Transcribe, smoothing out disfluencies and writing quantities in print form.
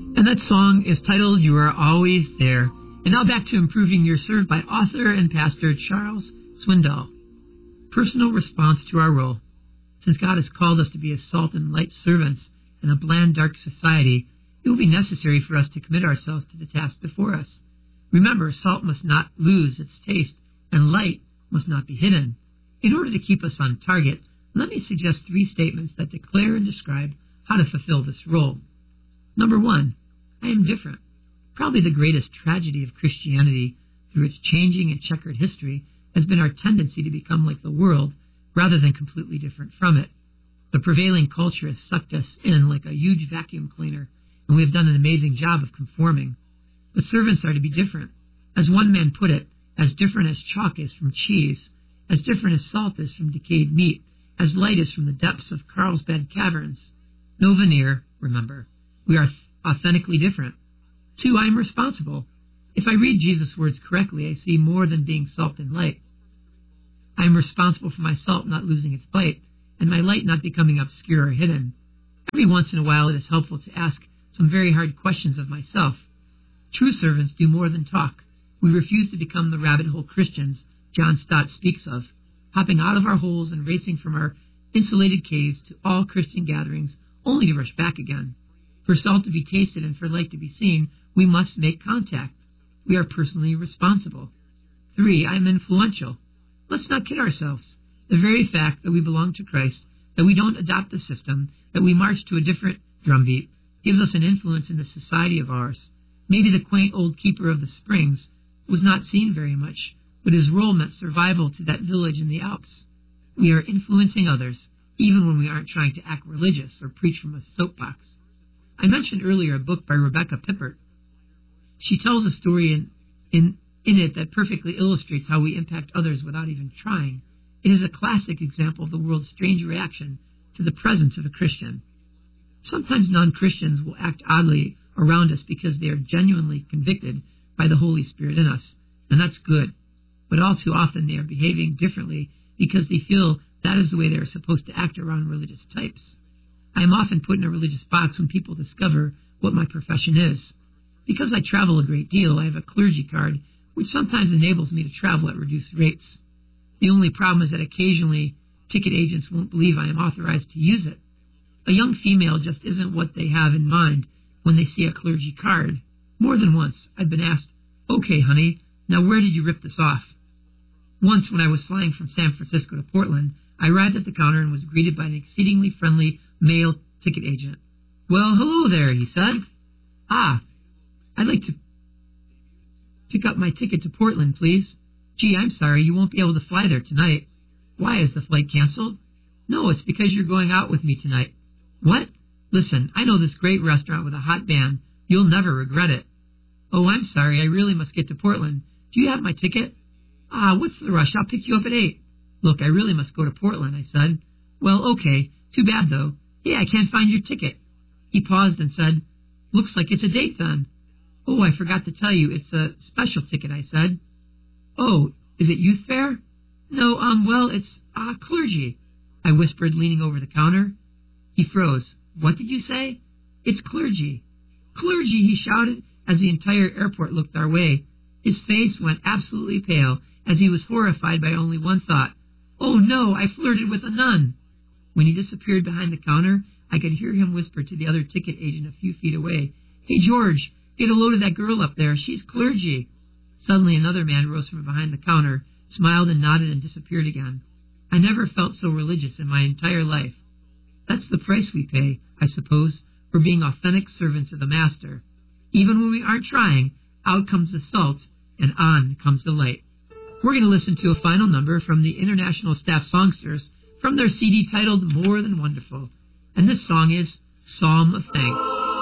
And that song is titled You Are Always There. And now back to Improving Your Serve by author and pastor Charles Swindoll. Personal response to our role. Since God has called us to be as salt and light servants in a bland, dark society, it will be necessary for us to commit ourselves to the task before us. Remember, salt must not lose its taste, and light must not be hidden. In order to keep us on target, let me suggest 3 statements that declare and describe how to fulfill this role. Number 1, I am different. Probably the greatest tragedy of Christianity through its changing and checkered history has been our tendency to become like the world rather than completely different from it. The prevailing culture has sucked us in like a huge vacuum cleaner, and we have done an amazing job of conforming. But servants are to be different. As one man put it, as different as chalk is from cheese, as different as salt is from decayed meat, as light is from the depths of Carlsbad caverns. No veneer, remember. We are authentically different. 2, I am responsible. If I read Jesus' words correctly, I see more than being salt and light. I am responsible for my salt not losing its bite, and my light not becoming obscure or hidden. Every once in a while it is helpful to ask some very hard questions of myself. True servants do more than talk. We refuse to become the rabbit hole Christians John Stott speaks of, hopping out of our holes and racing from our insulated caves to all Christian gatherings, only to rush back again. For salt to be tasted and for light to be seen, we must make contact. We are personally responsible. 3, I am influential. Let's not kid ourselves. The very fact that we belong to Christ, that we don't adopt the system, that we march to a different drumbeat, gives us an influence in the society of ours. Maybe the quaint old keeper of the springs was not seen very much, but his role meant survival to that village in the Alps. We are influencing others, even when we aren't trying to act religious or preach from a soapbox. I mentioned earlier a book by Rebecca Pippert. She tells a story in it that perfectly illustrates how we impact others without even trying. It is a classic example of the world's strange reaction to the presence of a Christian. Sometimes non-Christians will act oddly around us because they are genuinely convicted by the Holy Spirit in us, and that's good. But all too often they are behaving differently because they feel that is the way they are supposed to act around religious types. I am often put in a religious box when people discover what my profession is. Because I travel a great deal, I have a clergy card, which sometimes enables me to travel at reduced rates. The only problem is that occasionally ticket agents won't believe I am authorized to use it. A young female just isn't what they have in mind when they see a clergy card. More than once, I've been asked, "Okay, honey, now where did you rip this off?" Once, when I was flying from San Francisco to Portland, I arrived at the counter and was greeted by an exceedingly friendly male ticket agent. "Well, hello there," he said. "Ah, I'd like to pick up my ticket to Portland, please." "Gee, I'm sorry, you won't be able to fly there tonight." "Why, is the flight canceled?" "No, it's because you're going out with me tonight." "What?" "Listen, I know this great restaurant with a hot band. You'll never regret it." "Oh, I'm sorry, I really must get to Portland. Do you have my ticket?" "Ah, what's the rush? I'll pick you up at 8. "Look, I really must go to Portland," I said. "Well, okay. Too bad, though. Hey, I can't find your ticket." He paused and said, "Looks like it's a date then." "Oh, I forgot to tell you, it's a special ticket," I said. "Oh, is it youth fair?" "No, well, it's, clergy," I whispered, leaning over the counter. He froze. "What did you say?" "It's clergy." "Clergy," he shouted as the entire airport looked our way. His face went absolutely pale as he was horrified by only one thought. "Oh, no, I flirted with a nun." When he disappeared behind the counter, I could hear him whisper to the other ticket agent a few feet away, "Hey, George, get a load of that girl up there. She's clergy." Suddenly another man rose from behind the counter, smiled and nodded and disappeared again. I never felt so religious in my entire life. That's the price we pay, I suppose, for being authentic servants of the Master. Even when we aren't trying, out comes the salt and on comes the light. We're going to listen to a final number from the International Staff Songsters from their CD titled More Than Wonderful. And this song is Psalm of Thanks.